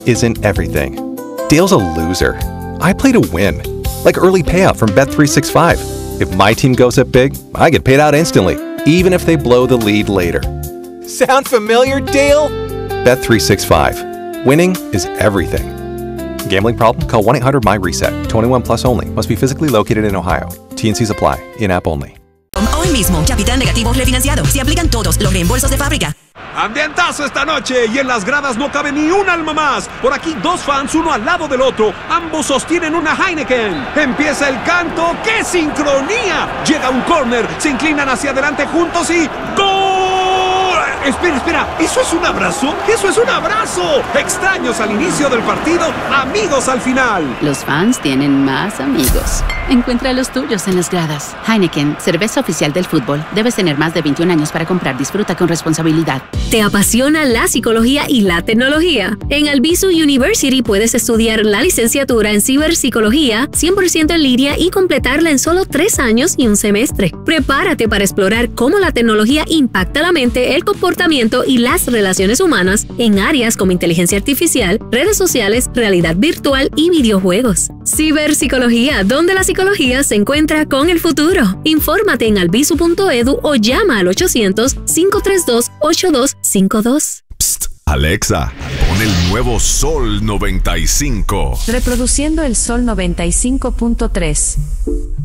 isn't everything. Dale's a loser. I play to win. Like early payout from Bet365. If my team goes up big, I get paid out instantly, even if they blow the lead later. Sound familiar, Dale? Bet365. Winning is everything. Gambling problem? Call 1-800-MY-RESET. 21 plus only. Must be physically located in Ohio. T&Cs apply. In-app only. Hoy mismo, Capital Negativo refinanciado. Se aplican todos los reembolsos de fábrica. Ambientazo esta noche y en las gradas no cabe ni un alma más. Por aquí dos fans, uno al lado del otro. Ambos sostienen una Heineken. Empieza el canto. ¡Qué sincronía! Llega un córner, se inclinan hacia adelante juntos y ¡gol! Espera, ¿eso es un abrazo? ¡Eso es un abrazo! Extraños al inicio del partido, amigos al final. Los fans tienen más amigos. Encuentra los tuyos en las gradas. Heineken, cerveza oficial del fútbol. Debes tener más de 21 años para comprar. Disfruta con responsabilidad. ¿Te apasiona la psicología y la tecnología? En Albizu University puedes estudiar la licenciatura en ciberpsicología 100% en línea y completarla en solo 3 años y un semestre. Prepárate para explorar cómo la tecnología impacta la mente, el comportamiento y las relaciones humanas en áreas como inteligencia artificial, redes sociales, realidad virtual y videojuegos. Ciberpsicología, donde la psicología se encuentra con el futuro. Infórmate en albizu.edu o llama al 800-532-8252. Psst, Alexa, pon el nuevo Sol 95. Reproduciendo el Sol 95.3.